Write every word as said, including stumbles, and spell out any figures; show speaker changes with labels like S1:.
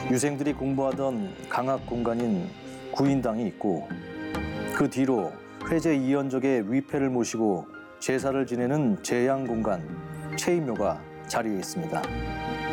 S1: 유생들이 공부하던 강학 공간인 구인당이 있고 그 뒤로 회제 이연적의 위패를 모시고 제사를 지내는 제양 공간, 체인묘가 자리에 있습니다.